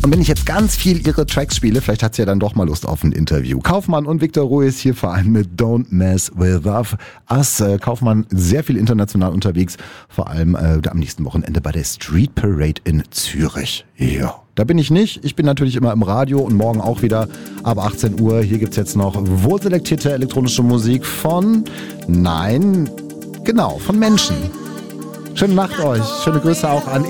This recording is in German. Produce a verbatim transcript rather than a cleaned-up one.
Und wenn ich jetzt ganz viel ihre Tracks spiele, vielleicht hat sie ja dann doch mal Lust auf ein Interview. Kaufmann und Victor Ruiz hier vor allem mit Don't Mess With Us. Äh, Kaufmann sehr viel international unterwegs, vor allem äh, am nächsten Wochenende bei der Street Parade in Zürich. Ja. Da bin ich nicht. Ich bin natürlich immer im Radio und morgen auch wieder ab achtzehn Uhr. Hier gibt's jetzt noch wohlselektierte elektronische Musik von, nein, genau, von Menschen. Schöne Nacht euch. Schöne Grüße auch an